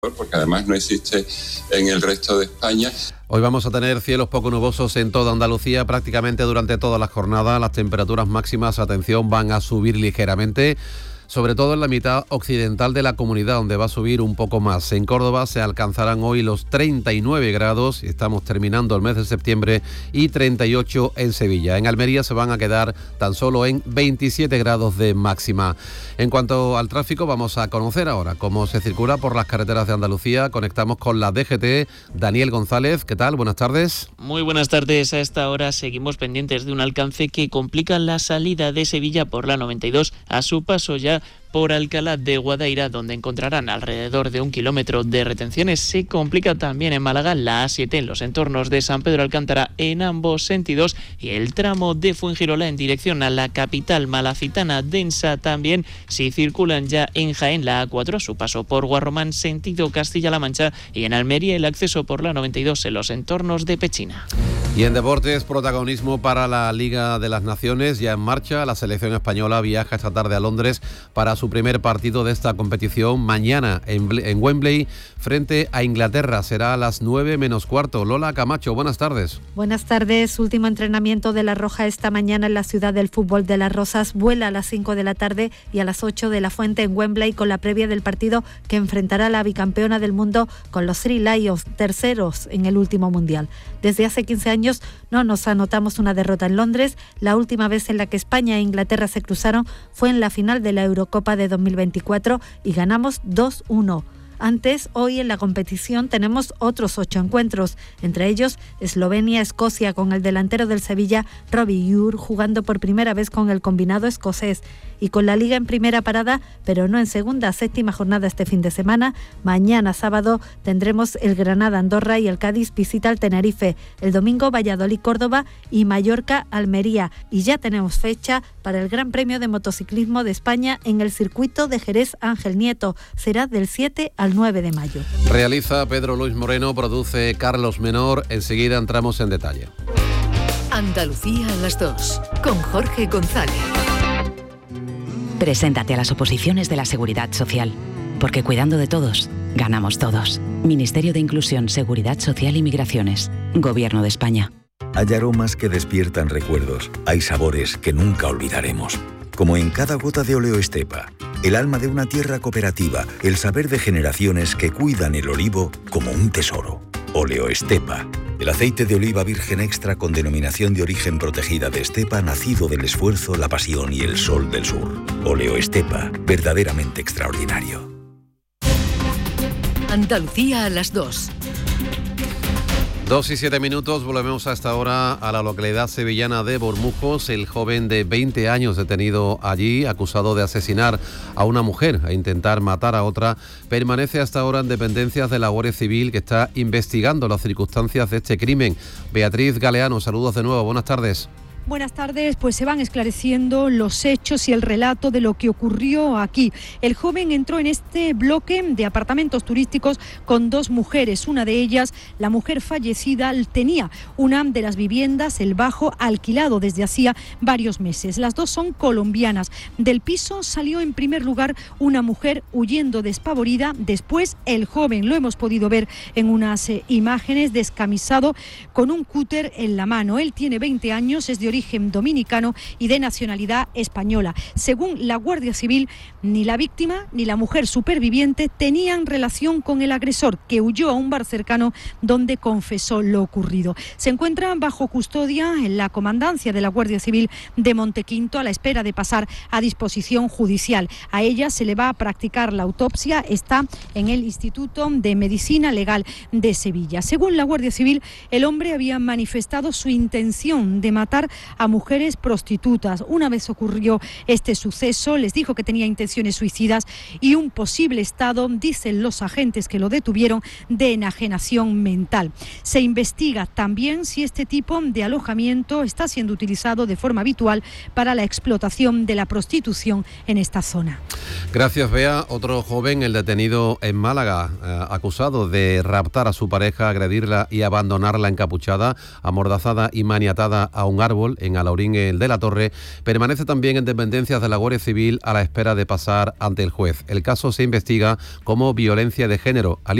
porque además no existe en el resto de España. Hoy vamos a tener cielos poco nubosos en toda Andalucía prácticamente durante toda la jornada. Las temperaturas máximas, atención, van a subir ligeramente, sobre todo en la mitad occidental de la comunidad, donde va a subir un poco más. En Córdoba se alcanzarán hoy los 39 grados, estamos terminando el mes de septiembre, y 38 en Sevilla. En Almería se van a quedar tan solo en 27 grados de máxima. En cuanto al tráfico, vamos a conocer ahora cómo se circula por las carreteras de Andalucía. Conectamos con la DGT. Daniel González, ¿qué tal? Buenas tardes. Muy buenas tardes. A esta hora seguimos pendientes de un alcance que complica la salida de Sevilla por la 92 a su paso ya por Alcalá de Guadaira, donde encontrarán alrededor de 1 kilómetro de retenciones. Se complica también en Málaga la A7 en los entornos de San Pedro Alcántara en ambos sentidos, y el tramo de Fuengirola en dirección a la capital malacitana densa también. Si circulan ya en Jaén la A4 a su paso por Guarromán sentido Castilla-La Mancha, y en Almería el acceso por la 92 en los entornos de Pechina. Y en deportes, protagonismo para la Liga de las Naciones, ya en marcha. La selección española viaja esta tarde a Londres para su primer partido de esta competición mañana en Wembley frente a Inglaterra. Será a las 9 menos cuarto. Lola Camacho, buenas tardes. Buenas tardes. Último entrenamiento de la Roja esta mañana en la ciudad del fútbol de Las Rozas. Vuela a las 5 de la tarde y a las 8 de la Fuente en Wembley, con la previa del partido que enfrentará a la bicampeona del mundo con los Three Lions, terceros en el último mundial. Desde hace 15 años no nos anotamos una derrota en Londres. La última vez en la que España e Inglaterra se cruzaron fue en la final de la Eurocopa de 2024 y ganamos 2-1. Antes, hoy en la competición tenemos otros 8 encuentros, entre ellos Eslovenia-Escocia, con el delantero del Sevilla, Robbie Ure, jugando por primera vez con el combinado escocés. Y con la Liga en primera parada, pero no en segunda, séptima jornada este fin de semana. Mañana sábado tendremos el Granada-Andorra y el Cádiz visita al Tenerife. El domingo Valladolid-Córdoba y Mallorca-Almería. Y ya tenemos fecha para el Gran Premio de Motociclismo de España en el circuito de Jerez Ángel Nieto. Será del 7 al 9 de mayo. Realiza Pedro Luis Moreno, produce Carlos Menor. Enseguida entramos en detalle. Andalucía a las 2, con Jorge González. Preséntate a las oposiciones de la Seguridad Social, porque cuidando de todos, ganamos todos. Ministerio de Inclusión, Seguridad Social y Migraciones. Gobierno de España. Hay aromas que despiertan recuerdos. Hay sabores que nunca olvidaremos. Como en cada gota de Oleo Estepa, el alma de una tierra cooperativa, el saber de generaciones que cuidan el olivo como un tesoro. Oleo Estepa, el aceite de oliva virgen extra con denominación de origen protegida de Estepa, nacido del esfuerzo, la pasión y el sol del sur. Oleo Estepa, verdaderamente extraordinario. Andalucía a las 2. 2 y 7 minutos, volvemos a esta hora a la localidad sevillana de Bormujos. El joven de 20 años detenido allí, acusado de asesinar a una mujer e intentar matar a otra, permanece hasta ahora en dependencias de la Guardia Civil, que está investigando las circunstancias de este crimen. Beatriz Galeano, saludos de nuevo, buenas tardes. Buenas tardes, pues se van esclareciendo los hechos y el relato de lo que ocurrió aquí. El joven entró en este bloque de apartamentos turísticos con 2 mujeres. Una de ellas, la mujer fallecida, tenía una de las viviendas, el bajo, alquilado desde hacía varios meses. Las 2 son colombianas. Del piso salió en primer lugar una mujer huyendo despavorida. Después el joven, lo hemos podido ver en unas imágenes, descamisado con un cúter en la mano. Él tiene 20 años, es de origen dominicano y de nacionalidad española. Según la Guardia Civil, ni la víctima ni la mujer superviviente tenían relación con el agresor, que huyó a un bar cercano donde confesó lo ocurrido. Se encuentran bajo custodia en la comandancia de la Guardia Civil de Montequinto a la espera de pasar a disposición judicial. A ella se le va a practicar la autopsia, está en el Instituto de Medicina Legal de Sevilla. Según la Guardia Civil, el hombre había manifestado su intención de matar a mujeres prostitutas. Una vez ocurrió este suceso, les dijo que tenía intenciones suicidas y un posible estado, dicen los agentes que lo detuvieron, de enajenación mental. Se investiga también si este tipo de alojamiento está siendo utilizado de forma habitual para la explotación de la prostitución en esta zona. Gracias, Bea. Otro joven, el detenido en Málaga, acusado de raptar a su pareja, agredirla y abandonarla encapuchada, amordazada y maniatada a un árbol. Ferrol, en Alaurín el de la Torre, permanece también en dependencias de la Guardia Civil a la espera de pasar ante el juez. El caso se investiga como violencia de género.